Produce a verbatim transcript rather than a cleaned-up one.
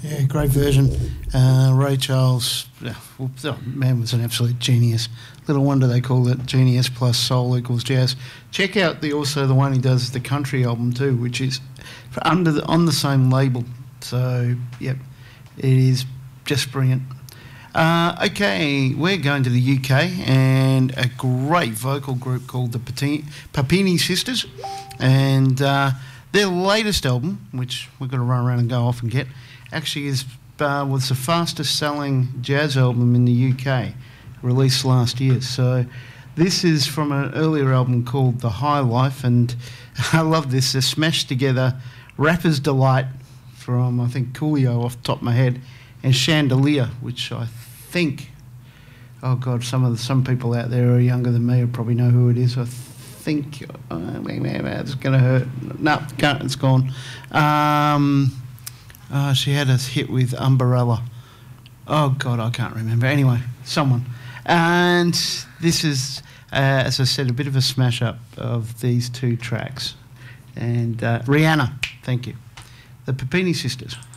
Yeah, great version. Uh, Ray Charles, oh, man, was an absolute genius. Little wonder they call it Genius plus Soul equals Jazz. Check out the also the one he does the country album too, which is for under the, on the same label. So yep, it is just brilliant. Uh, okay, we're going to the U K and a great vocal group called the Pati- Papini Sisters, and uh, their latest album, which we've got to run around and go off and get, actually is uh, was the fastest selling jazz album in the U K, released last year. So this is from an earlier album called The High Life, and I love this. They're smashed together Rapper's Delight from, I think, Coolio off the top of my head, and Chandelier, which I think, oh God, some of the, some people out there who are younger than me will probably know who it is. I think, uh, it's going to hurt. No, can't, it's gone. Um... Uh, she had a hit with Umbrella. Oh, God, I can't remember. Anyway, someone. And this is, uh, as I said, a bit of a smash-up of these two tracks. And uh, Rihanna, thank you. The Papini Sisters.